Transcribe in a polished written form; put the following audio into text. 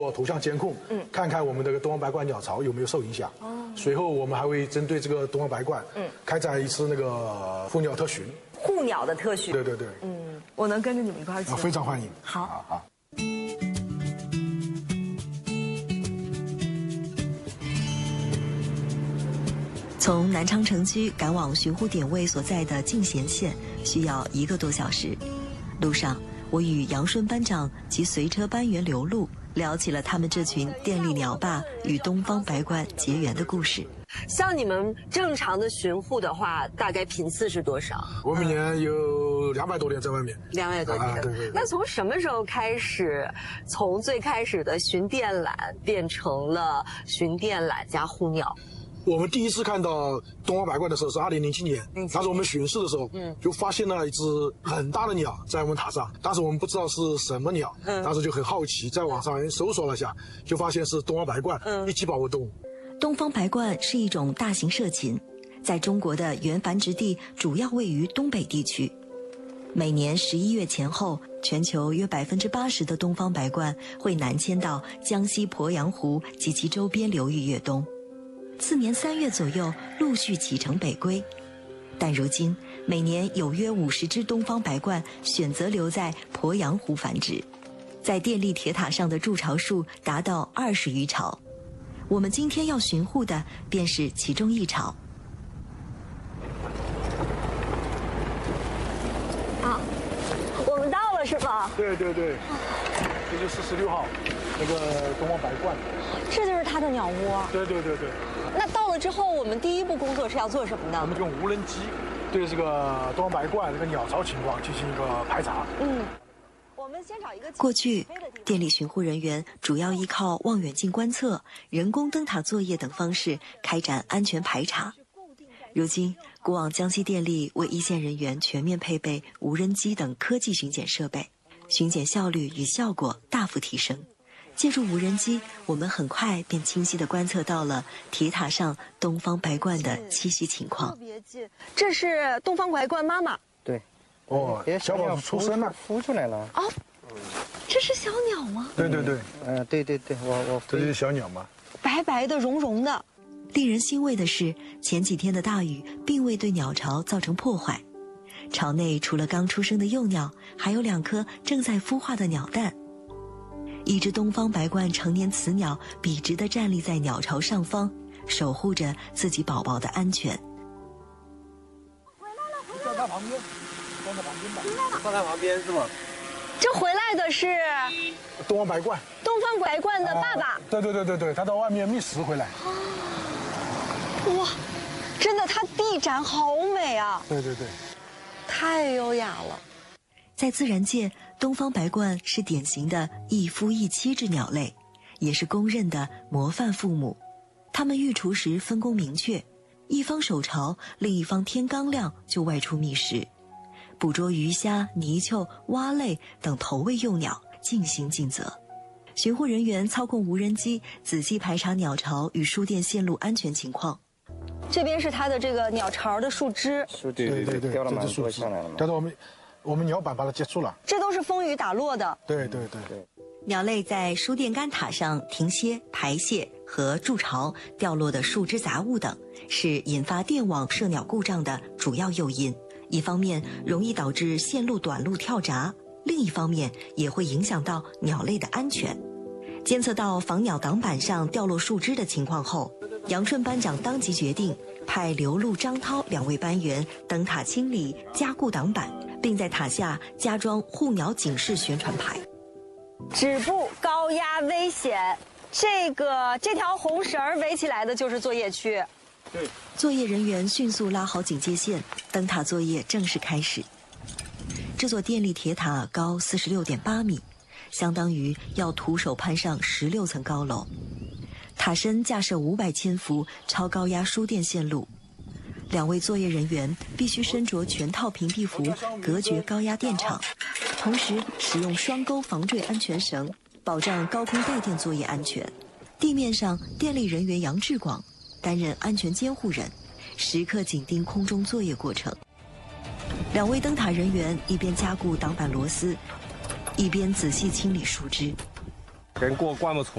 图像监控，看看我们这个东方白冠鸟巢有没有受影响。随后我们还会针对这个东方白冠，开展一次那个护鸟特巡。 护鸟的特训。 对对对。 我能跟着你们一块儿去？ 非常欢迎。 好。 好。 从南昌城区赶往巡护点位所在的进贤县，需要1个多小时。路上，我与杨顺班长及随车班员刘璐聊起了他们这群电力鸟爸与东方白冠结缘的故事。 像你们正常的巡护的话，大概频次是多少？ 我每年有200多天在外面。 200多天。 对。 那从什么时候开始，从最开始的巡电缆变成了巡电缆加护鸟？ 我们第一次看到东方白冠的时候是2007年，当时我们巡视的时候，就发现了一只很大的鸟在我们塔上，当时我们不知道是什么鸟，当时就很好奇，在网上搜索了一下，就发现是东方白冠，一级保护动物。 东方白冠是一种大型涉禽，在中国的原繁殖地主要位于东北地区。每年11月前后，全球约80%的东方白冠会南迁到江西鄱阳湖及其周边流域越冬。次年3月左右陆续启程北归，但如今每年有约50只东方白冠选择留在鄱阳湖繁殖，在电力铁塔上的筑巢数达到20余巢。我们今天要巡护的便是其中一巢。 我们到了是吧？ 对，这就是46号那个东方白冠， 这就是它的鸟窝。 对。 那到了之后，我们第一步工作是要做什么呢？ 我们就用无人机对这个东方白冠这个鸟巢情况进行一个排查。 我们先找一个。 过去，电力巡护人员主要依靠望远镜观测、人工灯塔作业等方式开展安全排查。如今，古往江西电力为一线人员全面配备无人机等科技巡检设备，巡检效率与效果大幅提升。借助无人机，我们很快便清晰地观测到了铁塔上东方白冠的栖息情况。 这是东方白冠妈妈。 对。 小宝出生了， 孵出来了。 这是小鸟吗？ 对。 对，我这就是小鸟吗？ 白白的、绒绒的。 令人欣慰的是，前几天的大雨并未对鸟巢造成破坏。巢内除了刚出生的幼鸟，还有2颗正在孵化的鸟蛋。一只东方白冠成年雌鸟笔直地站立在鸟巢上方，守护着自己宝宝的安全。 在它旁边，放在旁边吧。 放在旁边是吗？ 这回来的是东方白冠。 东方白冠的爸爸。 对，它到外面觅食回来。 哇，真的，它地展好美啊！ 对， 太优雅了。 在自然界，东方白冠是典型的一夫一妻制鸟类，也是公认的模范父母。它们育雏时分工明确，一方守巢，另一方天刚亮就外出觅食，捕捉鱼虾、泥鳅、蛙类等投喂幼鸟，尽心尽责。巡护人员操控无人机，仔细排查鸟巢与输电线路安全情况。 这边是它的这个鸟巢的树枝。 对，掉了蛮多下来了嘛。 但是我们鸟板把它接住了。 这都是风雨打落的。 对。 鸟类在输电杆塔上停歇、排泄和筑巢掉落的树枝杂物等，是引发电网射鸟故障的主要诱因。一方面容易导致线路短路跳闸，另一方面也会影响到鸟类的安全。监测到防鸟挡板上掉落树枝的情况后，杨顺班长当即决定派刘璐、张涛2位班员登塔清理、加固挡板，并在塔下加装护鸟警示宣传牌。 止步，高压危险。这条红绳围起来的就是作业区。 对。 作业人员迅速拉好警戒线，灯塔作业正式开始。这座电力铁塔高46.8米，相当于要徒手攀上16层高楼。塔身架设500千伏超高压输电线路，2位作业人员必须身着全套屏蔽服，隔绝高压电场，同时使用双钩防坠安全绳，保障高空带电作业安全。地面上，电力人员杨志广担任安全监护人，时刻紧盯空中作业过程。2位灯塔人员一边加固挡板螺丝，一边仔细清理树枝。 跟过灌木丛